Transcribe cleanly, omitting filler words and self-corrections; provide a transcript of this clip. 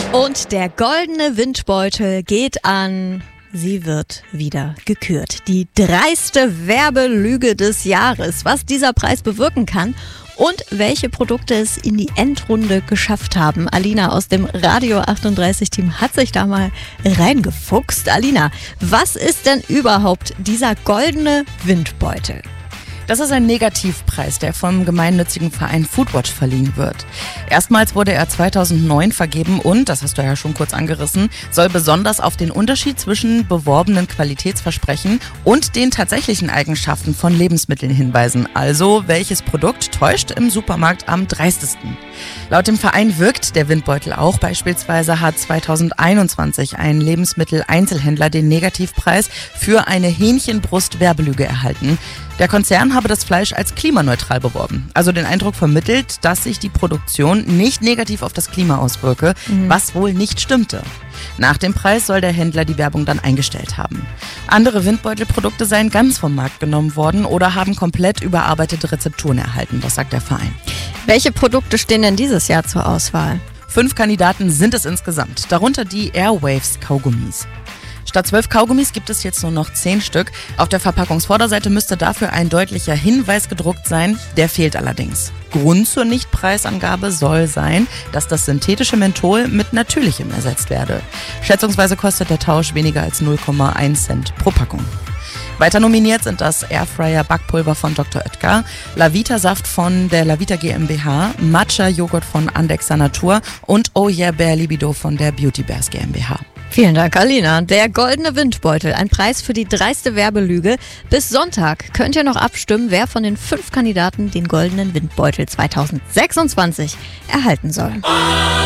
Und der goldene Windbeutel geht an... Sie wird wieder gekürt. Die dreiste Werbelüge des Jahres. Was dieser Preis bewirken kann und welche Produkte es in die Endrunde geschafft haben. Alina aus dem Radio 38-Team hat sich da mal reingefuchst. Alina, was ist denn überhaupt dieser goldene Windbeutel? Das ist ein Negativpreis, der vom gemeinnützigen Verein Foodwatch verliehen wird. Erstmals wurde er 2009 vergeben und, das hast du ja schon kurz angerissen, soll besonders auf den Unterschied zwischen beworbenen Qualitätsversprechen und den tatsächlichen Eigenschaften von Lebensmitteln hinweisen. Also, welches Produkt täuscht im Supermarkt am dreistesten? Laut dem Verein wirkt der Windbeutel auch. Beispielsweise hat 2021 ein Lebensmitteleinzelhändler den Negativpreis für eine Hähnchenbrust-Werbelüge erhalten. Der Konzern habe das Fleisch als klimaneutral beworben. Also den Eindruck vermittelt, dass sich die Produktion nicht negativ auf das Klima auswirke, was wohl nicht stimmte. Nach dem Preis soll der Händler die Werbung dann eingestellt haben. Andere Windbeutelprodukte seien ganz vom Markt genommen worden oder haben komplett überarbeitete Rezepturen erhalten, das sagt der Verein. Welche Produkte stehen denn dieses Jahr zur Auswahl? 5 Kandidaten sind es insgesamt, darunter die Airwaves-Kaugummis. Statt 12 Kaugummis gibt es jetzt nur noch 10 Stück. Auf der Verpackungsvorderseite müsste dafür ein deutlicher Hinweis gedruckt sein. Der fehlt allerdings. Grund zur Nichtpreisangabe soll sein, dass das synthetische Menthol mit natürlichem ersetzt werde. Schätzungsweise kostet der Tausch weniger als 0,1 Cent pro Packung. Weiter nominiert sind das Airfryer Backpulver von Dr. Oetker, Lavita Saft von der Lavita GmbH, Matcha Joghurt von Andexa Natur und Oh Yeah Bear Libido von der Beauty Bears GmbH. Vielen Dank, Alina. Der goldene Windbeutel, ein Preis für die dreiste Werbelüge. Bis Sonntag könnt ihr noch abstimmen, wer von den 5 Kandidaten den goldenen Windbeutel 2026 erhalten soll.